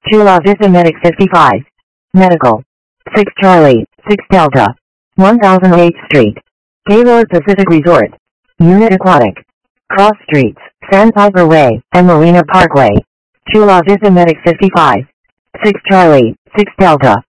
Chula Vista Medic 55. Medical. 6 Charlie, 6 Delta. 1008th Street. Gaylord Pacific Resort. Unit Aquatic. Cross Streets, Sandpiper Way, and Marina Parkway. Chula Vista Medic 55. 6 Charlie, 6 Delta.